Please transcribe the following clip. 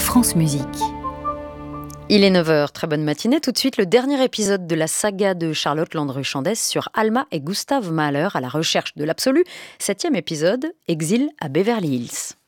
France Musique. Il est 9h, très bonne matinée. Tout de suite, le dernier épisode de la saga de Charlotte Landru-Chandès sur Alma et Gustav Mahler à la recherche de l'absolu. 7e épisode, exil à Beverly Hills.